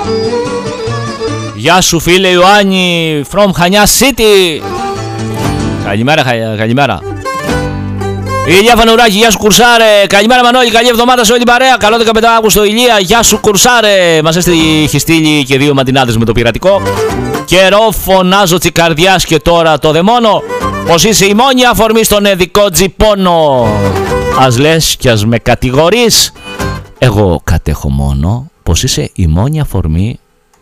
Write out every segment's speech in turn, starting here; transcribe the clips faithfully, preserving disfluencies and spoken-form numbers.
Γεια σου φίλε Ιωάννη from Χανιά City. Καλημέρα, καλημέρα. Ηλία Φανουράκη, γεια σου Κουρσάρε. Καλημέρα Μανώλη, καλή εβδομάδα σε όλη την παρέα. Καλό δεκαπέντε Αύγουστο Ηλία, γεια σου Κουρσάρε. Μας έχει στείλει και δύο ματινάδες με το πειρατικό. Καιρό φωνάζω τσι καρδιάς και τώρα το δαιμόνο. Πως είσαι η μόνη αφορμή στον εδικό τζιπόνο. Ας λες κι ας με κατηγορείς, εγώ κατέχω μόνο πως είσαι η μόνη αφορμή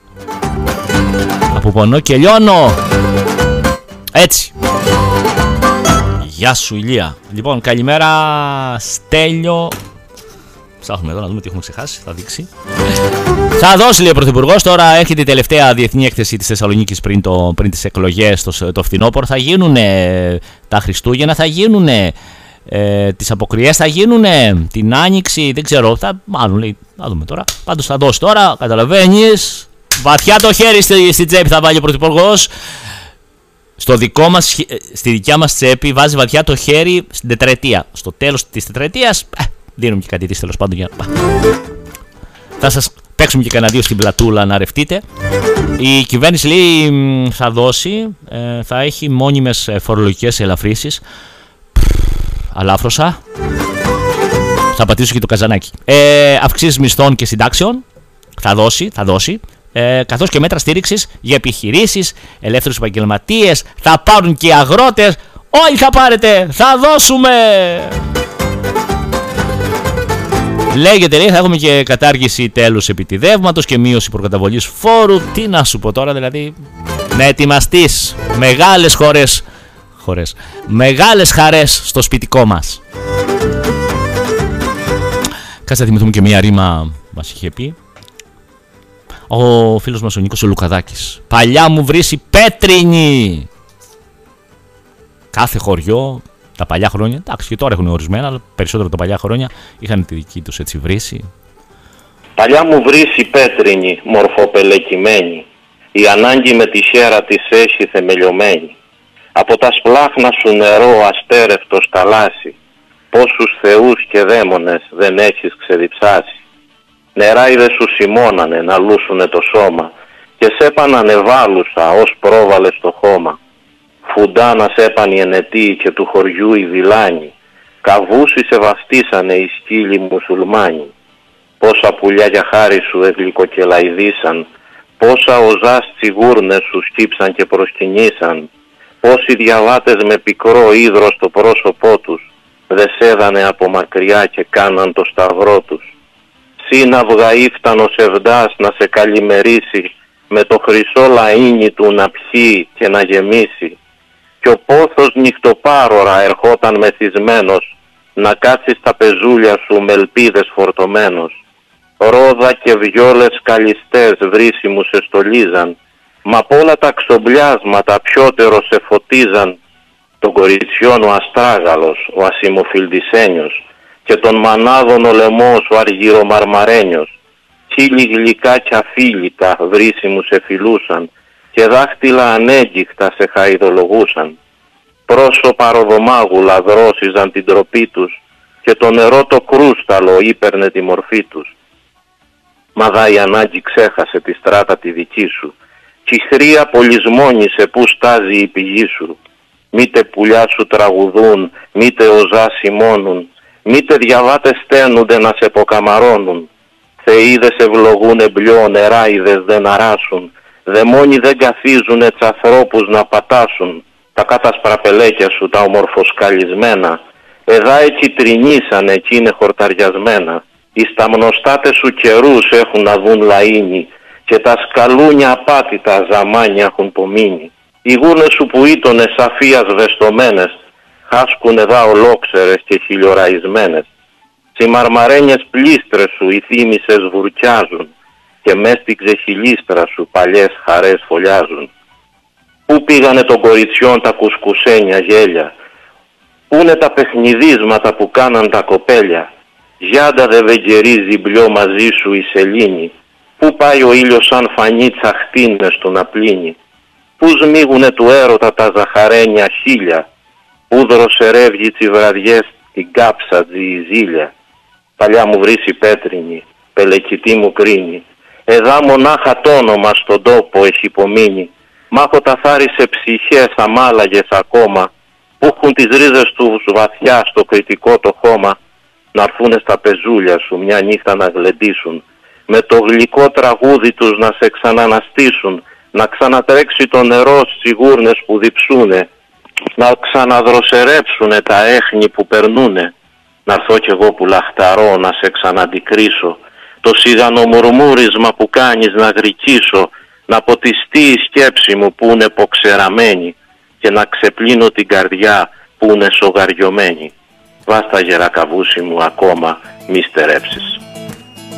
από πονώ και λιώνω. Έτσι. Γεια σου Ηλία. Λοιπόν, καλημέρα Στέλιο. Ψάχνουμε εδώ να δούμε τι έχουμε ξεχάσει. Θα δείξει. Θα δώσει, λέει ο Πρωθυπουργός. Τώρα έρχεται η τελευταία διεθνή έκθεση της Θεσσαλονίκης πριν, το, πριν τις εκλογές το, το φθινόπωρο. Θα γίνουνε τα Χριστούγεννα, θα γίνουνε ε, τις αποκριές, θα γίνουνε την Άνοιξη. Δεν ξέρω, θα, μάλλον λέει, θα δούμε τώρα. Πάντως θα δώσει τώρα, καταλαβαίνεις. Βαθιά το χέρι στη, στη τσέπη θα βάλει ο Πρωθυπουργός. Στο δικό μας, στη δικιά μας τσέπη βάζει βαθιά το χέρι στην τετραετία. Στο τέλος της τετραετίας ε, δίνουμε και κάτι της τέλος πάντων για να... Θα σας παίξουμε και κανένα δύο στην πλατούλα να ρευτείτε. Η κυβέρνηση λέει θα δώσει, ε, θα έχει μόνιμες φορολογικές ελαφρύσεις. Αλάφρωσα. Θα πατήσω και το καζανάκι. Ε, αυξήσεις μισθών και συντάξεων. Θα δώσει, θα δώσει. Ε, καθώς και μέτρα στήριξης για επιχειρήσεις, ελεύθερους επαγγελματίες, θα πάρουν και οι αγρότες. Όλοι θα πάρετε, θα δώσουμε. Λέγεται, λέει, θα έχουμε και κατάργηση τέλους επιτιδεύματος και μείωση προκαταβολής φόρου. Τι να σου πω τώρα, δηλαδή, να ετοιμαστείς μεγάλες χώρες, χώρες, μεγάλες χαρές στο σπιτικό μας. Κάτσε να θυμηθούμε και μια ρήμα μας είχε πει ο φίλος μας ο Νίκος ο Λουκαδάκης. Παλιά μου βρύση πέτρινη. Κάθε χωριό τα παλιά χρόνια, εντάξει και τώρα έχουν ορισμένα, αλλά περισσότερο τα παλιά χρόνια είχαν τη δική τους έτσι βρύση. Παλιά μου βρύση πέτρινη, μορφοπελεκυμένη, η ανάγκη με τη χέρα της έχει θεμελιωμένη. Από τα σπλάχνα σου νερό αστέρευτο σκαλάσει, πόσους θεούς και δαίμονες δεν έχεις ξεδιψάσει. Νεράιδες σου σημώνανε να λούσουνε το σώμα και σέπανανε βάλουσα ως πρόβαλε στο χώμα. Φουντάνα σέπανε η ενετή και του χωριού η βιλάνη, καβούσι σε βαστίσανε οι σκύλοι μουσουλμάνοι. Πόσα πουλιά για χάρη σου εγλυκοκελαϊδίσαν, πόσα οζάς τσιγούρνες σου σκύψαν και προσκυνήσαν, πόσοι διαβάτες με πικρό ίδρο στο πρόσωπό τους δε σέδανε από μακριά και κάναν το σταυρό τους. Σύναυγα ήφτανο σεβδάς να σε καλημερίσει, με το χρυσό λαΐνι του να πιει και να γεμίσει. Κι ο πόθος νυχτοπάρωρα ερχόταν μεθυσμένος, να κάτσει στα πεζούλια σου με ελπίδες φορτωμένος. Ρόδα και βιόλες καλιστές βρύσιμου σε στολίζαν, μα απ' όλα τα ξομπλιάσματα πιότερο σε φωτίζαν. Τον κοριτσιόν ο αστράγαλος, ο ασημοφιλτισένιος, και τον μανάδων ο λαιμός ο αργυρομαρμαρένιος. Χείλη γλυκά κι αφίλιτα βρύσιμου σε φιλούσαν και δάχτυλα ανέγκυχτα σε χαϊδολογούσαν. Πρόσωπα ροδομάγουλα δρόσιζαν την τροπή τους και το νερό το κρούσταλο ύπερνε τη μορφή τους. Μα δα η ανάγκη ξέχασε τη στράτα τη δική σου κι η χρία πολυσμόνισε που στάζει η πηγή σου. Μήτε πουλιά σου τραγουδούν, μήτε οζά σημώνουν, μήτε διαβάτες στένονται να σε ποκαμαρώνουν. Θεΐδες ευλογούν εμπλιό, νεράιδες δεν αράσουν, δαιμόνοι δεν καθίζουνε τς ανθρώπους να πατάσουν. Τα κατασπραπελέκια σου τα ομορφοσκαλισμένα, εδά εκεί τρινήσανε, εκεί είναι χορταριασμένα. Οι σταμνοστάτες σου καιρούς έχουν να δουν λαΐνι και τα σκαλούνια απάτητα ζαμάνια έχουν πομείνει. Οι γούνες σου που ήτονε σαφίας βεστομένες, χάσκουν εδά ολόξερες και χιλιοραϊσμένες. Στις μαρμαρένιες πλήστρες σου οι θύμησες βουρκιάζουν και μες στην ξεχυλίστρα σου παλιές χαρές φωλιάζουν. Πού πήγανε των κοριτσιών τα κουσκουσένια γέλια, πούνε τα παιχνιδίσματα που κάναν τα κοπέλια. Γιάντα δε βεγγερίζει μπλιό μαζί σου η σελήνη, πού πάει ο ήλιος σαν φανή τσαχτίνες του να πλύνει. Πού σμίγουνε του έρωτα τα ζαχαρένια χίλια, πού δροσερεύγει τσι βραδιές την κάψα τζιζίλια. Παλιά μου βρύση πέτρινη, πελεκητή μου κρίνη, Εδά μονάχα το όνομα στον τόπο έχει υπομείνει. Μ' έχω τα θάρι σε ψυχές αμάλαγες ακόμα, που έχουν τις ρίζες τους βαθιά στο κριτικό το χώμα, να έρθουνε στα πεζούλια σου μια νύχτα να γλεντήσουν, με το γλυκό τραγούδι τους να σε ξαναναστήσουν, να ξανατρέξει το νερό στις γούρνες που διψούνε, να ξαναδροσερέψουνε τα έχνη που περνούνε, να έρθω κι εγώ που λαχταρώ να σε ξαναντικρίσω, το σιγανομουρμούρισμα που κάνεις να γρικίσω, να ποτιστεί η σκέψη μου που είναι ποξεραμένη και να ξεπλύνω την καρδιά που είναι σογαριωμένη. Βάστα γερακαβούσι μου ακόμα μη στερέψεις.